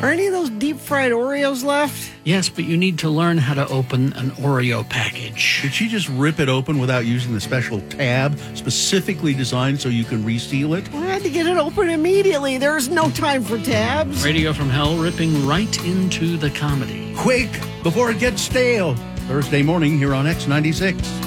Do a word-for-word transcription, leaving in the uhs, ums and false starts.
Are any of those deep-fried Oreos left? Yes, but you need to learn how to open an Oreo package. Did she just rip it open without using the special tab specifically designed so you can reseal it? I had to get it open immediately. There's no time for tabs. Radio from Hell ripping right into the comedy. Quick, before it gets stale. Thursday morning here on X ninety-six.